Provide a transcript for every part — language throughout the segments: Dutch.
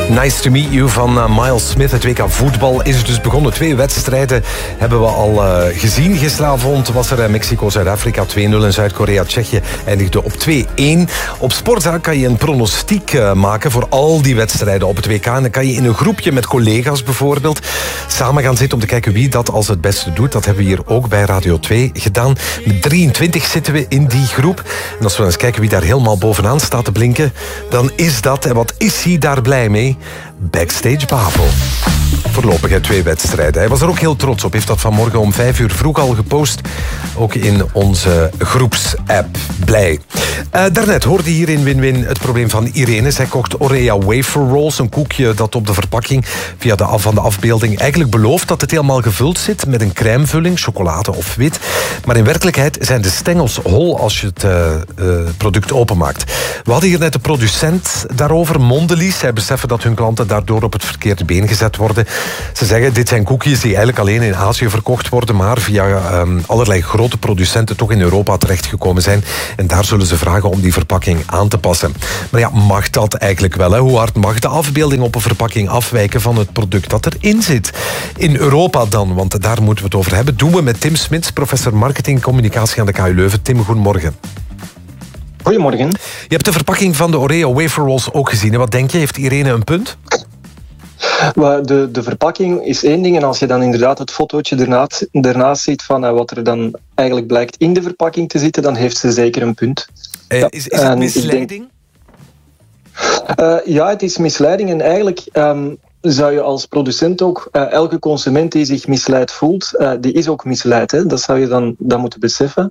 Nice to meet you van Miles Smith. Het WK voetbal is dus begonnen. 2 wedstrijden hebben we al gezien. Gisteravond was er Mexico-Zuid-Afrika 2-0 en Zuid-Korea-Tsjechië eindigde op 2-1. Op Sportza kan je een pronostiek maken voor al die wedstrijden op het WK. En dan kan je in een groepje met collega's bijvoorbeeld samen gaan zitten om te kijken wie dat als het beste doet. Dat hebben we hier ook bij Radio 2 gedaan. Met 23 zitten we in die groep. En als we eens kijken wie daar helemaal bovenaan staat te blinken, dan is dat, en wat is hij daar blij mee? Backstage Bavo. Voorlopig 2 wedstrijden. Hij was er ook heel trots op. Heeft dat vanmorgen om 5 uur vroeg al gepost. Ook in onze groepsapp. Blij. Daarnet hoorde hier in Win-Win het probleem van Irene. Zij kocht Orea Wafer Rolls. Een koekje dat op de verpakking via van de afbeelding eigenlijk belooft dat het helemaal gevuld zit met een crèmevulling, chocolade of wit. Maar in werkelijkheid zijn de stengels hol als je het product openmaakt. We hadden hier net de producent daarover, Mondelez. Zij beseffen dat hun klanten daardoor op het verkeerde been gezet worden. Ze zeggen, dit zijn koekjes die eigenlijk alleen in Azië verkocht worden, maar via allerlei grote producenten toch in Europa terechtgekomen zijn. En daar zullen ze vragen om die verpakking aan te passen. Maar ja, mag dat eigenlijk wel? Hè? Hoe hard mag de afbeelding op een verpakking afwijken van het product dat erin zit? In Europa dan, want daar moeten we het over hebben. Doen we met Tim Smits, professor marketing communicatie aan de KU Leuven. Tim, goedemorgen. Goedemorgen. Je hebt de verpakking van de Oreo Wafer Rolls ook gezien. En wat denk je? Heeft Irene een punt? De verpakking is één ding en als je dan inderdaad het fotootje daarnaast ziet van wat er dan eigenlijk blijkt in de verpakking te zitten, dan heeft ze zeker een punt. Is het misleiding? Ja, het is misleiding en eigenlijk zou je als producent ook, elke consument die zich misleid voelt, die is ook misleid. Hè? Dat zou je dan moeten beseffen.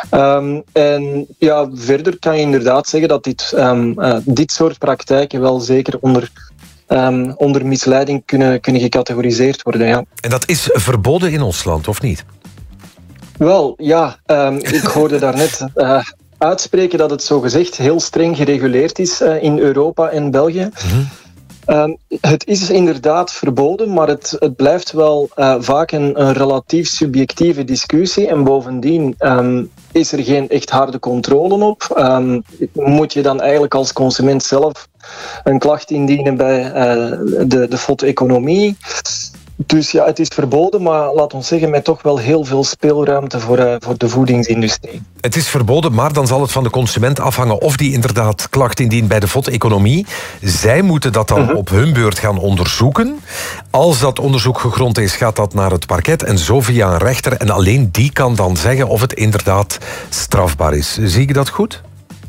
En ja, verder kan je inderdaad zeggen dat dit soort praktijken wel zeker onder misleiding kunnen gecategoriseerd worden. Ja. En dat is verboden in ons land, of niet? Wel, ja. Ik hoorde daarnet uitspreken dat het zogezegd heel streng gereguleerd is in Europa en België. Het is inderdaad verboden, maar het blijft wel vaak een relatief subjectieve discussie. En bovendien is er geen echt harde controle op. Moet je dan eigenlijk als consument zelf een klacht indienen bij de foto-economie. Dus ja, het is verboden, maar laat ons zeggen met toch wel heel veel speelruimte voor de voedingsindustrie. Het is verboden, maar dan zal het van de consument afhangen of die inderdaad klacht indient bij de foto-economie. Zij moeten dat dan op hun beurt gaan onderzoeken. Als dat onderzoek gegrond is, gaat dat naar het parket en zo via een rechter. En alleen die kan dan zeggen of het inderdaad strafbaar is. Zie ik dat goed?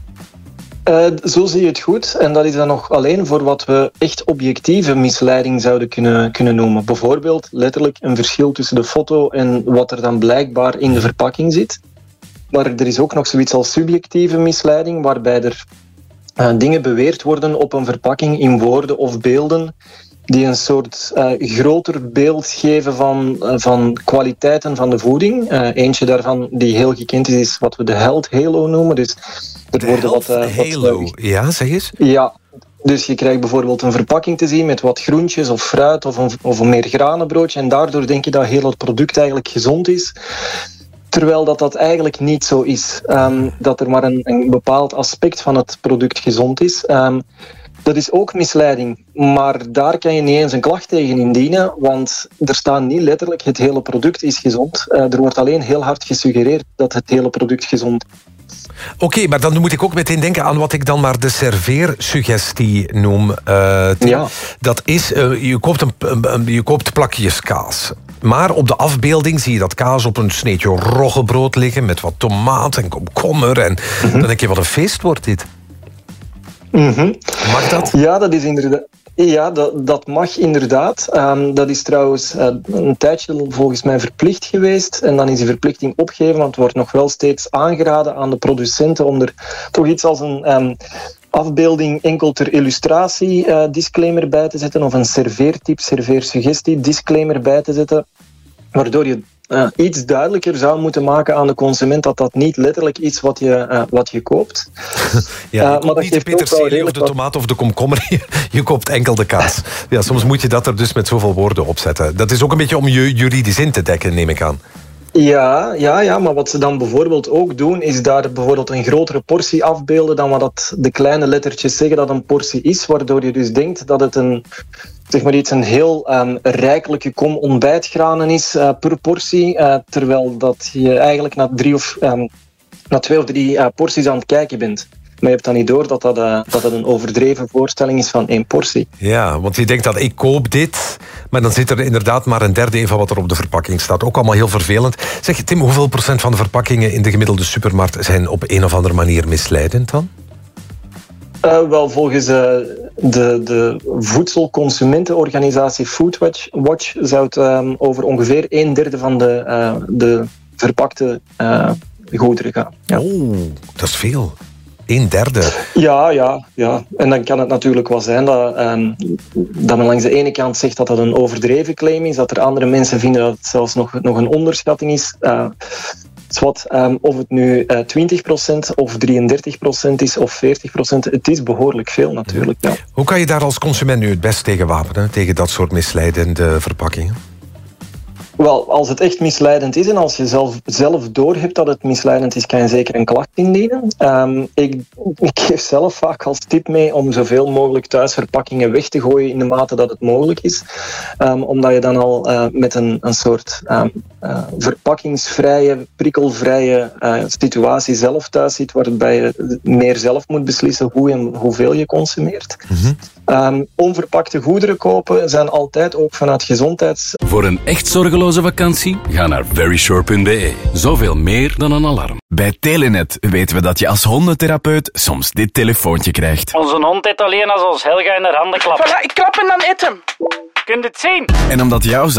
Zo zie je het goed. En dat is dan nog alleen voor wat we echt objectieve misleiding zouden kunnen noemen. Bijvoorbeeld letterlijk een verschil tussen de foto en wat er dan blijkbaar in de verpakking zit. Maar er is ook nog zoiets als subjectieve misleiding, waarbij er dingen beweerd worden op een verpakking in woorden of beelden die een soort groter beeld geven van kwaliteiten van de voeding. Eentje daarvan die heel gekend is wat we de Health Halo noemen. Dus het wordt Halo, ja, zeg eens. Ja, dus je krijgt bijvoorbeeld een verpakking te zien met wat groentjes of fruit of een meer granenbroodje. En daardoor denk je dat heel het product eigenlijk gezond is. Terwijl dat eigenlijk niet zo is. Dat er maar een bepaald aspect van het product gezond is. Dat is ook misleiding, maar daar kan je niet eens een klacht tegen indienen, want er staat niet letterlijk het hele product is gezond. Er wordt alleen heel hard gesuggereerd dat het hele product gezond is. Oké, maar dan moet ik ook meteen denken aan wat ik dan maar de serveersuggestie noem. Ja. Dat is, je koopt plakjes kaas. Maar op de afbeelding zie je dat kaas op een sneetje roggebrood liggen met wat tomaat en komkommer. En dan denk je, wat een feest wordt dit. Mag dat? Ja, dat is inderdaad. Ja, dat mag inderdaad. Dat is trouwens een tijdje volgens mij verplicht geweest. En dan is die verplichting opgegeven, want het wordt nog wel steeds aangeraden aan de producenten om er toch iets als een afbeelding enkel ter illustratie disclaimer bij te zetten of een serveertip, serveersuggestie disclaimer bij te zetten, waardoor je iets duidelijker zou moeten maken aan de consument dat niet letterlijk is wat je koopt. Ja, je koopt niet de peterselie of de tomaat of de komkommer. Je koopt enkel de kaas. Ja, soms moet je dat er dus met zoveel woorden op zetten. Dat is ook een beetje om je juridisch in te dekken, neem ik aan. Ja, maar wat ze dan bijvoorbeeld ook doen, is daar bijvoorbeeld een grotere portie afbeelden dan wat dat de kleine lettertjes zeggen dat een portie is, waardoor je dus denkt dat het een heel rijkelijke kom ontbijtgranen is per portie, terwijl dat je eigenlijk na 2 of 3 porties aan het kijken bent. Maar je hebt dan niet door dat het een overdreven voorstelling is van 1 portie. Ja, want je denkt dat ik koop dit, maar dan zit er inderdaad maar een derde van wat er op de verpakking staat. Ook allemaal heel vervelend. Zeg, Tim, hoeveel procent van de verpakkingen in de gemiddelde supermarkt zijn op een of andere manier misleidend dan? Wel, volgens de voedselconsumentenorganisatie Foodwatch zou het over ongeveer 1/3 van de verpakte goederen gaan. Ja. Oh, dat is veel. 1/3. Ja. En dan kan het natuurlijk wel zijn dat men langs de ene kant zegt dat dat een overdreven claim is, dat er andere mensen vinden dat het zelfs nog een onderschatting is. Of het nu 20% of 33% is of 40%, het is behoorlijk veel natuurlijk. Ja. Hoe kan je daar als consument nu het best tegen wapenen, tegen dat soort misleidende verpakkingen? Wel, als het echt misleidend is en als je zelf doorhebt dat het misleidend is, kan je zeker een klacht indienen. Ik geef zelf vaak als tip mee om zoveel mogelijk thuis verpakkingen weg te gooien in de mate dat het mogelijk is. Omdat je dan al met een soort verpakkingsvrije, prikkelvrije situatie zelf thuis zit, waarbij je meer zelf moet beslissen hoe en hoeveel je consumeert. Onverpakte goederen kopen zijn altijd ook vanuit gezondheids... Voor een echt zorgeloze vakantie, ga naar veryshore.be. Zoveel meer dan een alarm. Bij Telenet weten we dat je als hondentherapeut soms dit telefoontje krijgt. Onze hond eet alleen als ons Helga in haar handen klapt. Voilà, ik klap en dan eet hem. Kunt het zien? En omdat jouw